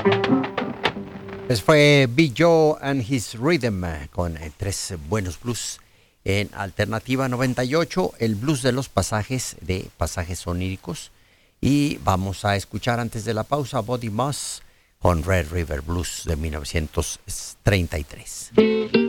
Pues fue Big Joe and His Rhythm con tres buenos blues en Alternativa 98, el blues de los pasajes, de pasajes oníricos. Y vamos a escuchar antes de la pausa Buddy Moss con Red River Blues de 1933.